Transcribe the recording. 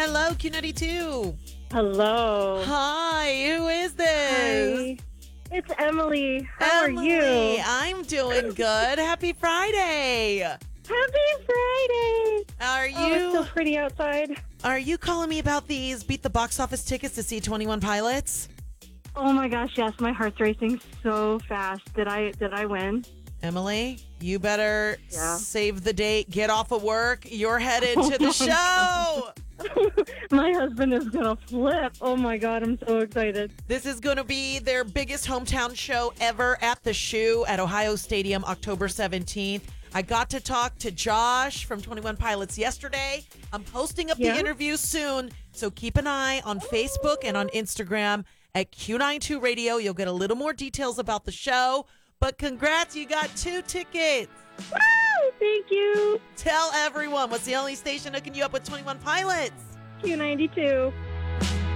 Hello, Q92. Hello. Hi, who is this? Hi. It's Emily. How are Emily, you? I'm doing good. Happy Friday. Happy Friday. Are Oh, it's so you pretty outside. are you calling me about these beat the box office tickets to see 21 Pilots? Oh my gosh, yes, my heart's racing so fast. Did I win? Emily, you better Yeah. save the date. Get off of work. You're headed to the Oh show. My husband is gonna flip. Oh my god, I'm so excited. This is going to be their biggest hometown show ever at the Shoe at Ohio Stadium, October 17th. I got to talk to Josh from 21 Pilots yesterday. I'm posting up the Yeah? interview soon, so keep an eye on Facebook and on Instagram at Q92 Radio. You'll get a little more details about the show. But congrats, you got 2 tickets. Woo! Thank you. Tell everyone, what's the only station hooking you up with 21 Pilots? Q92.